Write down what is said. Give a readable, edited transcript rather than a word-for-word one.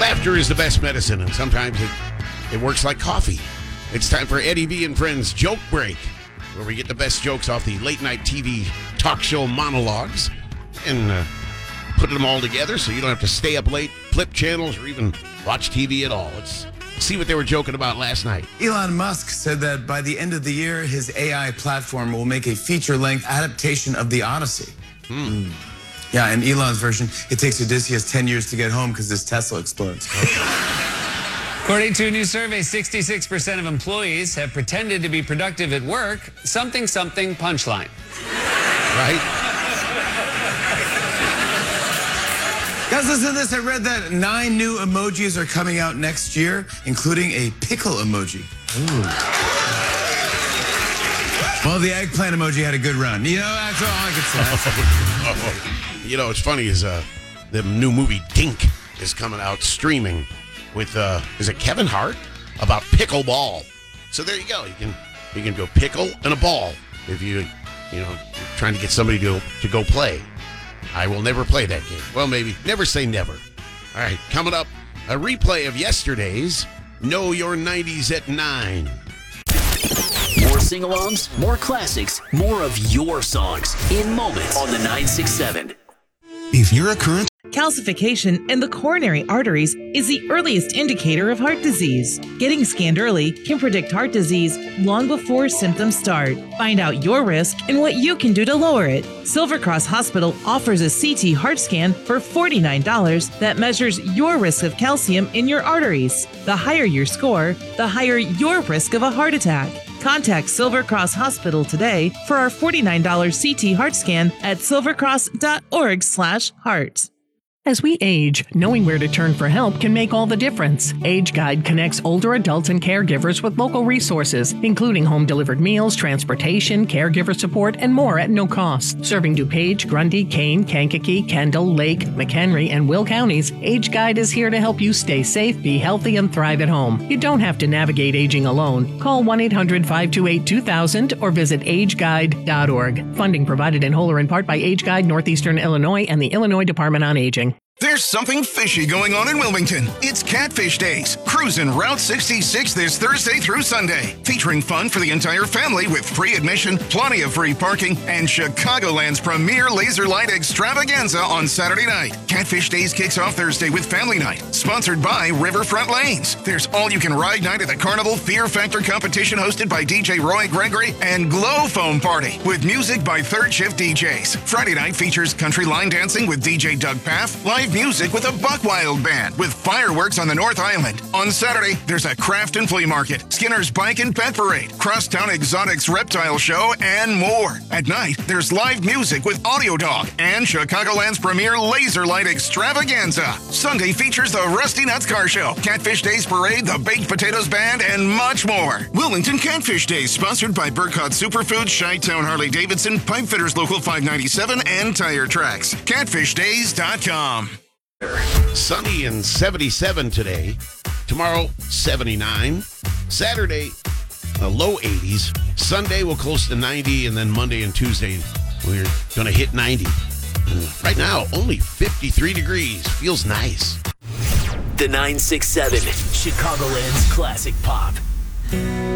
Laughter is the best medicine, and sometimes it works like coffee. It's time for Eddie V and Friends Joke Break, where we get the best jokes off the late-night TV talk show monologues and put them all together so you don't have to stay up late, flip channels, or even watch TV at all. Let's see what they were joking about last night. Elon Musk said that by the end of the year, his AI platform will make a feature-length adaptation of the Odyssey. Yeah, in Elon's version, it takes Odysseus 10 years to get home because his Tesla explodes. According to a new survey, 66% of employees have pretended to be productive at work. Something, something, punchline. Right? Guys, listen to this. I read that 9 new emojis are coming out next year, including a pickle emoji. Well, the eggplant emoji had a good run. You know, that's all I could say. You know, what's funny is the new movie Dink is coming out streaming with, is it Kevin Hart? About pickleball. So there you go. You can go pickle and a ball if you're trying to get somebody to go play. I will never play that game. Well, maybe. Never say never. All right, coming up, a replay of yesterday's Know Your 90s at 9. More sing-alongs, more classics, more of your songs in moments on the 967. If you're a current Calcification in the coronary arteries is the earliest indicator of heart disease. Getting scanned early can predict heart disease long before symptoms start. Find out your risk and what you can do to lower it. Silver Cross Hospital offers a CT heart scan for $49 that measures your risk of calcium in your arteries. The higher your score, the higher your risk of a heart attack. Contact Silver Cross Hospital today for our $49 CT heart scan at silvercross.org/heart. As we age, knowing where to turn for help can make all the difference. Age Guide connects older adults and caregivers with local resources, including home-delivered meals, transportation, caregiver support, and more at no cost. Serving DuPage, Grundy, Kane, Kankakee, Kendall, Lake, McHenry, and Will counties, Age Guide is here to help you stay safe, be healthy, and thrive at home. You don't have to navigate aging alone. Call 1-800-528-2000 or visit ageguide.org. Funding provided in whole or in part by Age Guide, Northeastern Illinois, and the Illinois Department on Aging. There's something fishy going on in Wilmington. It's Catfish Days. Cruising Route 66 this Thursday through Sunday. Featuring fun for the entire family with free admission, plenty of free parking, and Chicagoland's premier laser light extravaganza on Saturday night. Catfish Days kicks off Thursday with Family Night, sponsored by Riverfront Lanes. There's all-you-can-ride night at the Carnival Fear Factor competition hosted by DJ Roy Gregory and Glow Foam Party with music by Third Shift DJs. Friday night features country line dancing with DJ Doug Paff, live music with a Buckwild Band with fireworks on the North Island. On Saturday, there's a craft and flea market, Skinner's Bike and Pet Parade, Crosstown Exotics Reptile Show, and more. At night, there's live music with Audio Dog and Chicagoland's premier laser light extravaganza. Sunday features the Rusty Nuts Car Show, Catfish Days Parade, the Baked Potatoes Band, and much more. Wilmington Catfish Days, sponsored by Burkott Superfoods, Chi-Town Harley-Davidson, Pipe Fitters Local 597, and Tire Tracks. CatfishDays.com. Sunny and 77 today. Tomorrow, 79. Saturday, low 80s. Sunday, we'll close to 90. And then Monday and Tuesday, we're going to hit 90. And right now, only 53 degrees. Feels nice. The 967, Chicagoland's classic pop.